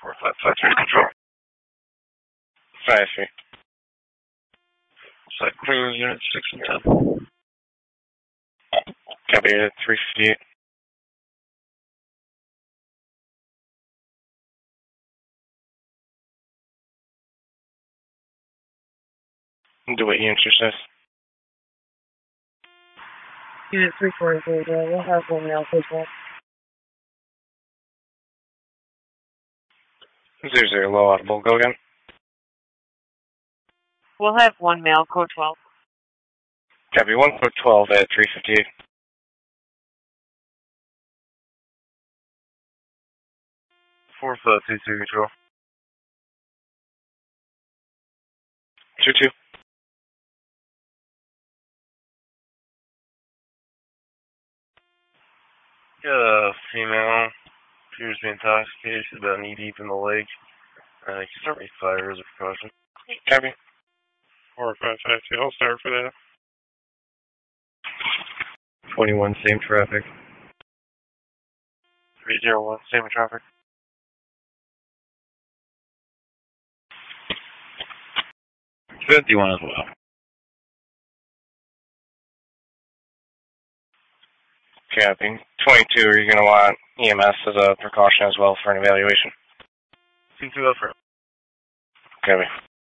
4553 control. 5-3. Site clear unit 6 and 10. Copy at 358. Do what unit says. Unit 340, we'll have one now, please. 00, low audible. Go again. We'll have one male, code 12. Copy 1 code 12 at 358. Fourth 2-2 control. 2-2. Got a female. Appears to be intoxicated. She's about knee deep in the lake. You can start with fire as a precaution. Copy. 4552. I'll start for that. 21, same traffic. 301, same traffic. $51 as well. Copy. 22, are you going to want EMS as a precaution as well for an evaluation? 2-2 up for. Copy.